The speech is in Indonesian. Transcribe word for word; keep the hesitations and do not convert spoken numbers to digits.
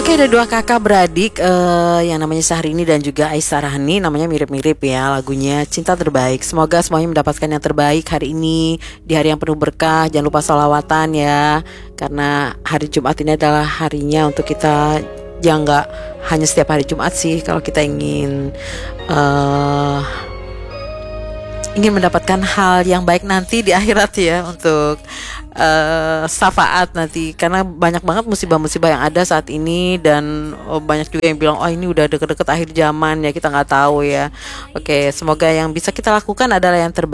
Oke, ada dua kakak beradik eh, yang namanya Syahrini dan juga Aisyah Rahani, namanya mirip-mirip ya lagunya Cinta Terbaik. Semoga semuanya mendapatkan yang terbaik hari ini di hari yang penuh berkah. Jangan lupa sholawatan ya, karena hari Jumat ini adalah harinya untuk kita, ya nggak hanya setiap hari Jumat sih, kalau kita ingin eh, ingin mendapatkan hal yang baik nanti di akhirat ya, untuk uh, syafaat nanti, karena banyak banget musibah-musibah yang ada saat ini, dan oh, banyak juga yang bilang oh ini udah deket-deket akhir zaman ya, kita nggak tahu ya. Oke, semoga yang bisa kita lakukan adalah yang terbaik.